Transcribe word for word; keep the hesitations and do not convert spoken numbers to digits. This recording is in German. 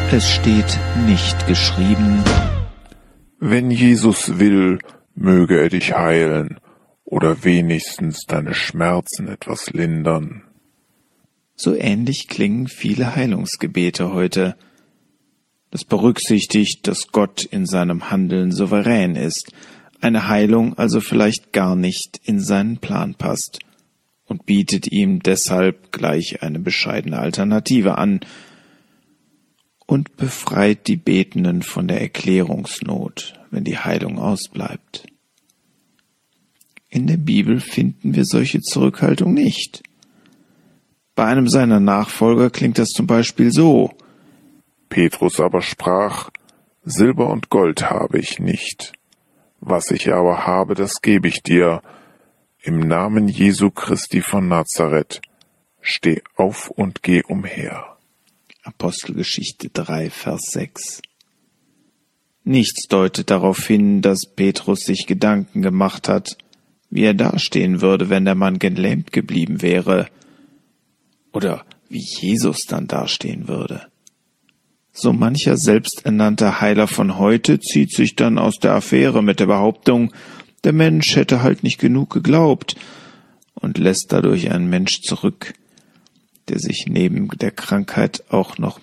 Es steht nicht geschrieben: Wenn Jesus will, möge er dich heilen oder wenigstens deine Schmerzen etwas lindern. So ähnlich klingen viele Heilungsgebete heute. Das berücksichtigt, dass Gott in seinem Handeln souverän ist, eine Heilung also vielleicht gar nicht in seinen Plan passt und bietet ihm deshalb gleich eine bescheidene Alternative an und befreit die Betenden von der Erklärungsnot, wenn die Heilung ausbleibt. In der Bibel finden wir solche Zurückhaltung nicht. Bei einem seiner Nachfolger klingt das zum Beispiel so: Petrus aber sprach: Silber und Gold habe ich nicht. Was ich aber habe, das gebe ich dir. Im Namen Jesu Christi von Nazareth, steh auf und geh umher. Apostelgeschichte drei, Vers sechs. Nichts deutet darauf hin, dass Petrus sich Gedanken gemacht hat, wie er dastehen würde, wenn der Mann gelähmt geblieben wäre, oder wie Jesus dann dastehen würde. So mancher selbsternannte Heiler von heute zieht sich dann aus der Affäre mit der Behauptung, der Mensch hätte halt nicht genug geglaubt, und lässt dadurch einen Mensch zurück, der sich neben der Krankheit auch noch